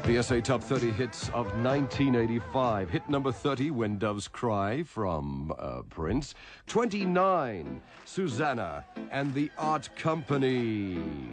VSA Top 30 Hits of 1985. Hit number 30, When Doves Cry, from Prince. 29, Susanna and the Art Company.